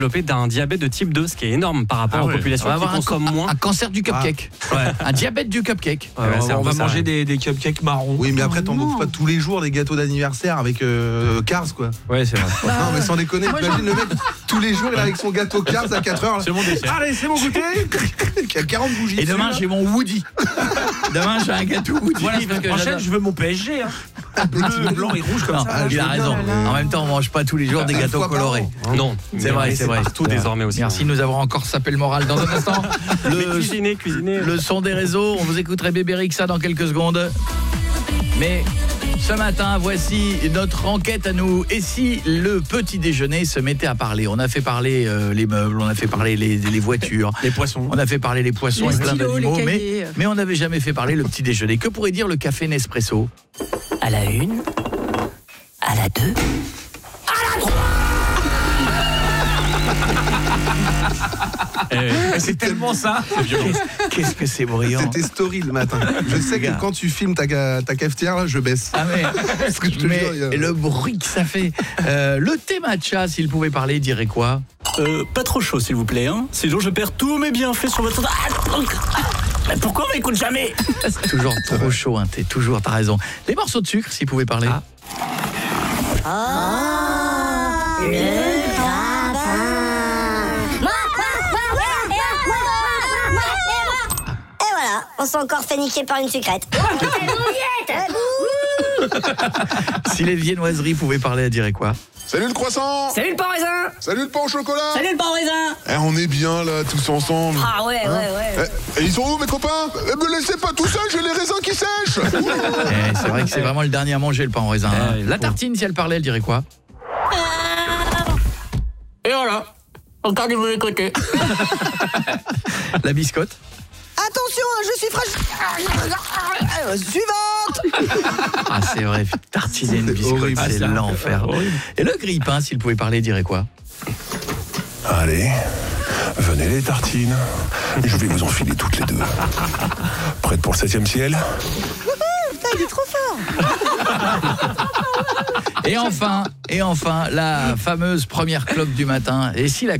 développer d'un diabète de type 2, ce qui est énorme par rapport aux populations qui consomment moins. Un cancer du cupcake. Un diabète du cupcake. On va manger des cupcakes marrons. Oui, mais après, t'en bouffes pas tous les jours des gâteaux d'anniversaire avec Cars, quoi. Ouais, c'est vrai. Non, mais sans déconner, t'imagines le mec, tous les jours, il est avec son gâteau Cars à 4h. C'est mon dessert. Allez, c'est mon goûter. Il y a 40 bougies. Et demain, j'ai mon Woody. Demain, j'ai un gâteau Woody. Voilà, la semaine prochaine, je veux mon PSG. Bleu, blanc et rouge comme ça. Il a raison. En même temps, on mange pas tous les jours des gâteaux colorés. Non, c'est vrai. Partout désormais aussi. Merci, nous avons encore sapé le moral dans un instant. Cuisiner. Le son des réseaux, on vous écouterait Bébé Rexha dans quelques secondes. Mais ce matin, voici notre enquête à nous. Et si le petit déjeuner se mettait à parler? On a fait parler les meubles, on a fait parler les voitures, les poissons. On a fait parler les poissons les et plein stylos, d'animaux, les mais on n'avait jamais fait parler le petit déjeuner. Que pourrait dire le café Nespresso? À la 1, à la 2, à la 3. C'est tellement ça. Qu'est-ce que c'est brillant. C'était story le matin. Je sais que quand tu filmes ta cafetière, là, je baisse. Ah mais, parce que je te jure, le bruit que ça fait. Le thé matcha, s'il pouvait parler, il dirait quoi? Pas trop chaud, s'il vous plaît. Sinon, je perds tous mes bienfaits sur votre... Mais pourquoi on m'écoute jamais? C'est toujours trop chaud, un thé. Toujours, t'as raison. Les morceaux de sucre, s'il pouvait parler. On s'est encore fait niquer par une sucrète. Si les viennoiseries pouvaient parler, elles diraient quoi? Salut le croissant! Salut le pain raisin! Salut le pain au chocolat! Salut le pain raisin! On est bien là, tous ensemble. Ah ouais. Et ils sont où mes copains? Me laissez pas tout seul, j'ai les raisins qui sèchent! C'est vrai que c'est vraiment le dernier à manger, le pain au raisin. La tartine, si elle parlait, elle dirait quoi? Et voilà, encore du mauvais côté. La biscotte? Attention, je suis fragile. Suivante. Ah, c'est vrai, tartiner une biscotte, c'est l'enfer. Et le grille-pain, s'il pouvait parler, dirait quoi? Allez, venez les tartines. Je vais vous enfiler toutes les deux. Prête pour le 7e ciel? Il est trop fort. Et enfin, la fameuse première clope du matin. Et si la